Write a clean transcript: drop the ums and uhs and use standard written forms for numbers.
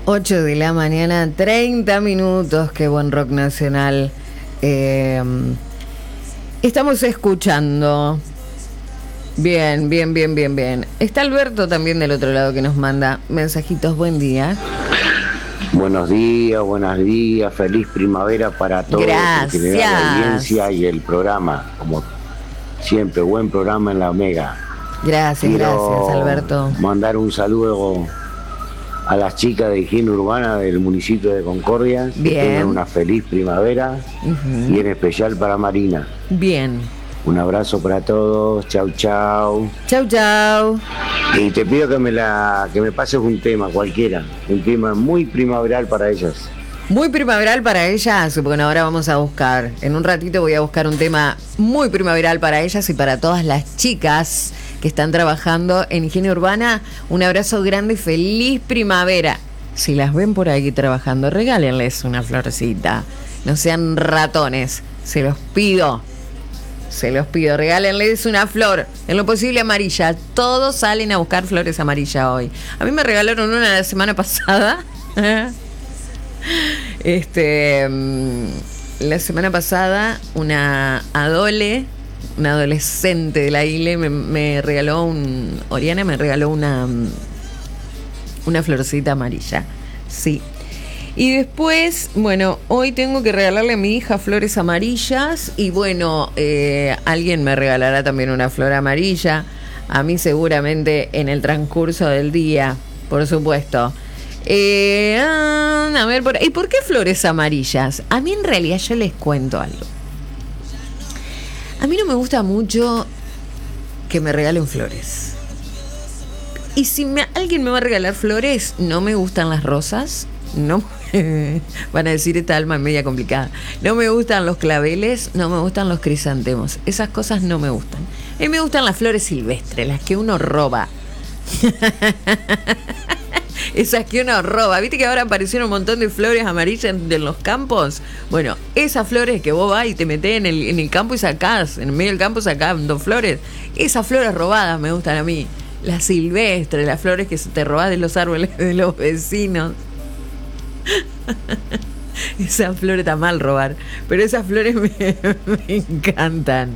8 de la mañana, 30 minutos, qué buen rock nacional. Estamos escuchando. Bien. Está Alberto también del otro lado que nos manda mensajitos. Buen día. Buenos días, feliz primavera para todos. Gracias. En general, la audiencia y el programa, como siempre, buen programa en la Omega. Gracias, Alberto. Mandar un saludo a las chicas de higiene urbana del municipio de Concordia. Bien. Que tengan una feliz primavera. Y en especial para Marina. Bien. Un abrazo para todos. Chau. Chau. Y te pido que me pases un tema cualquiera, un tema muy primaveral para ellas. Muy primaveral para ellas. Bueno, ahora vamos a buscar. En un ratito voy a buscar un tema muy primaveral para ellas y para todas las chicas que están trabajando en higiene urbana. Un abrazo grande y feliz primavera. Si las ven por ahí trabajando, regálenles una florcita. No sean ratones. Se los pido, regálenles una flor, en lo posible amarilla. Todos salen a buscar flores amarillas hoy. A mí me regalaron una la semana pasada. La semana pasada una adolescente de la ILE me regaló Oriana me regaló una florcita amarilla. Sí. Y después, bueno, hoy tengo que regalarle a mi hija flores amarillas y bueno, alguien me regalará también una flor amarilla. A mí seguramente en el transcurso del día, por supuesto. A ver, ¿y por qué flores amarillas? A mí en realidad yo les cuento algo. A mí no me gusta mucho que me regalen flores. Y si alguien me va a regalar flores, no me gustan las rosas. No, van a decir esta alma media complicada. No me gustan los claveles, no me gustan los crisantemos. Esas cosas no me gustan. A mí me gustan las flores silvestres, las que uno roba. Esas que uno roba. ¿Viste que ahora aparecieron un montón de flores amarillas en los campos? Bueno, esas flores que vos vas y te metés en el campo y sacás, en el medio del campo sacás 2 flores. Esas flores robadas me gustan a mí. Las silvestres, las flores que te robás de los árboles de los vecinos. Esas flores está mal robar, pero esas flores me encantan.